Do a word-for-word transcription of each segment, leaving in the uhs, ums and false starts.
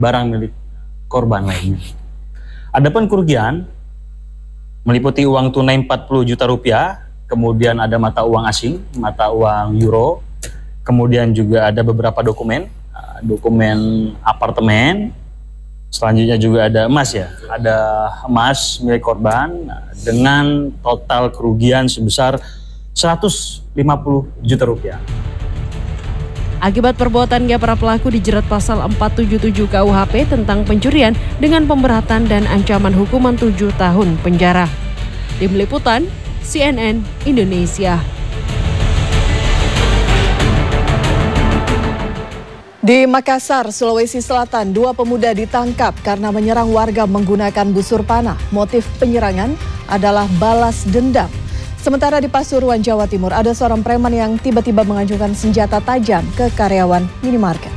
barang milik korban lainnya. Adapun kerugian meliputi uang tunai empat puluh juta rupiah, kemudian ada mata uang asing, mata uang euro, kemudian juga ada beberapa dokumen, dokumen apartemen, selanjutnya juga ada emas ya, ada emas milik korban dengan total kerugian sebesar seratus lima puluh juta rupiah. Akibat perbuatannya, para pelaku dijerat pasal empat ratus tujuh puluh tujuh K U H P tentang pencurian dengan pemberatan dan ancaman hukuman tujuh tahun penjara. Tim Liputan C N N Indonesia. Di Makassar, Sulawesi Selatan, dua pemuda ditangkap karena menyerang warga menggunakan busur panah. Motif penyerangan adalah balas dendam. Sementara di Pasuruan, Jawa Timur, ada seorang preman yang tiba-tiba mengajukan senjata tajam ke karyawan minimarket.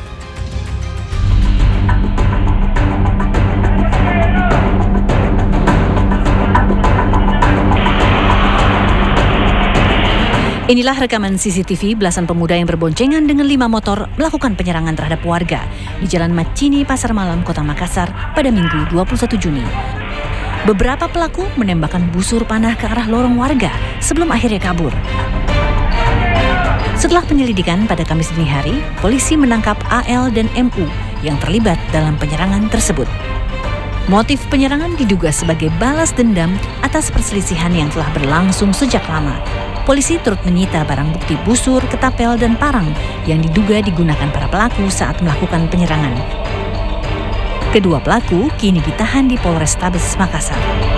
Inilah rekaman C C T V belasan pemuda yang berboncengan dengan lima motor melakukan penyerangan terhadap warga di Jalan Macini, Pasar Malam, Kota Makassar pada Minggu dua puluh satu Juni. Beberapa pelaku menembakkan busur panah ke arah lorong warga sebelum akhirnya kabur. Setelah penyelidikan pada Kamis dini hari, polisi menangkap A L dan M U yang terlibat dalam penyerangan tersebut. Motif penyerangan diduga sebagai balas dendam atas perselisihan yang telah berlangsung sejak lama. Polisi turut menyita barang bukti busur, ketapel, dan parang yang diduga digunakan para pelaku saat melakukan penyerangan. Kedua pelaku kini ditahan di Polrestabes Makassar.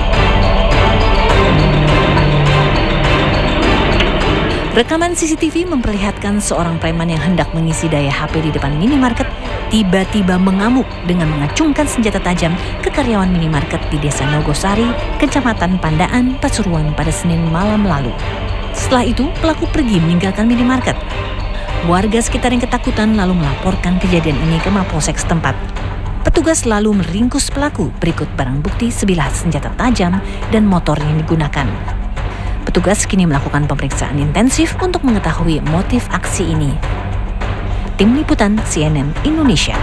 Rekaman C C T V memperlihatkan seorang preman yang hendak mengisi daya H P di depan minimarket tiba-tiba mengamuk dengan mengacungkan senjata tajam ke karyawan minimarket di Desa Nogosari, Kecamatan Pandaan, Pasuruan pada Senin malam lalu. Setelah itu, pelaku pergi meninggalkan minimarket. Warga sekitar yang ketakutan lalu melaporkan kejadian ini ke Mapolsek setempat. Petugas lalu meringkus pelaku berikut barang bukti sebilah senjata tajam dan motor yang digunakan. Petugas kini melakukan pemeriksaan intensif untuk mengetahui motif aksi ini. Tim Liputan C N N Indonesia.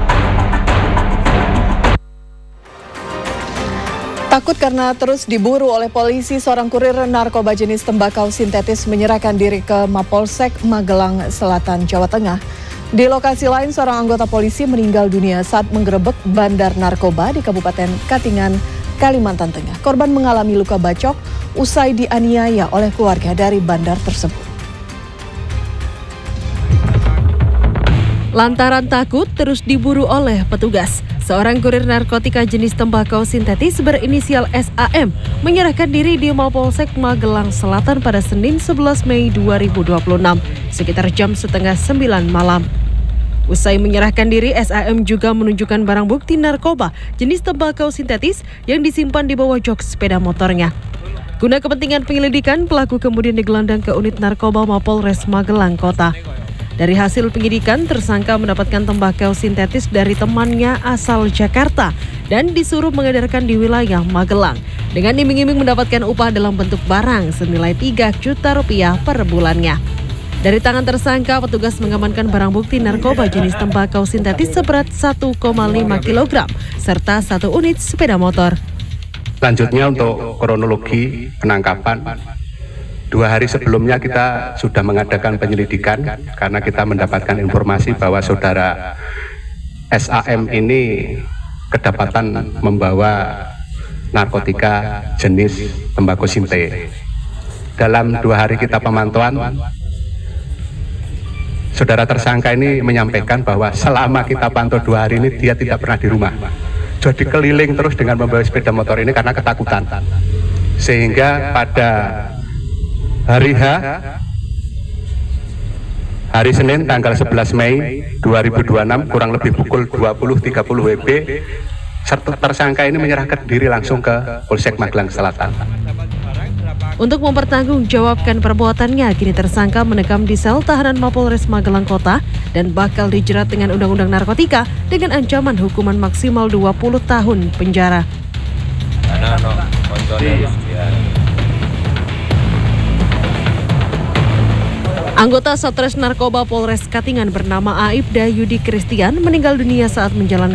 Takut karena terus diburu oleh polisi, seorang kurir narkoba jenis tembakau sintetis menyerahkan diri ke Mapolsek Magelang Selatan, Jawa Tengah. Di lokasi lain, seorang anggota polisi meninggal dunia saat menggerebek bandar narkoba di Kabupaten Katingan, Kalimantan Tengah. Korban mengalami luka bacok usai dianiaya oleh keluarga dari bandar tersebut. Lantaran takut terus diburu oleh petugas, seorang kurir narkotika jenis tembakau sintetis berinisial S A M menyerahkan diri di Mapolsek Magelang Selatan pada Senin sebelas Mei dua ribu dua puluh enam sekitar jam setengah sembilan malam. Usai menyerahkan diri, S A M juga menunjukkan barang bukti narkoba jenis tembakau sintetis yang disimpan di bawah jok sepeda motornya. Guna kepentingan penyelidikan, pelaku kemudian digelandang ke unit narkoba Mapolres Magelang Kota. Dari hasil penyidikan, tersangka mendapatkan tembakau sintetis dari temannya asal Jakarta dan disuruh mengedarkan di wilayah Magelang dengan iming-iming mendapatkan upah dalam bentuk barang senilai tiga juta rupiah per bulannya. Dari tangan tersangka, petugas mengamankan barang bukti narkoba jenis tembakau sintetis seberat satu koma lima kilogram serta satu unit sepeda motor. Selanjutnya untuk kronologi penangkapan. Dua hari sebelumnya kita sudah mengadakan penyelidikan karena kita mendapatkan informasi bahwa saudara S A M ini kedapatan membawa narkotika jenis tembakau sinte. Dalam dua hari kita pemantauan, saudara tersangka ini menyampaikan bahwa selama kita pantau dua hari ini dia tidak pernah di rumah. Jadi keliling terus dengan membawa sepeda motor ini karena ketakutan. Sehingga pada hari H, hari Senin tanggal sebelas Mei dua ribu dua puluh enam kurang lebih pukul dua puluh tiga puluh W B, tersangka ini menyerahkan diri langsung ke Polsek Magelang Selatan. Untuk mempertanggungjawabkan perbuatannya, kini tersangka menekam di sel tahanan Mapolres Magelang Kota dan bakal dijerat dengan Undang-Undang Narkotika dengan ancaman hukuman maksimal dua puluh tahun penjara. Anggota Satres Narkoba Polres Katingan bernama Aibda Yudi Kristian meninggal dunia saat menjalankan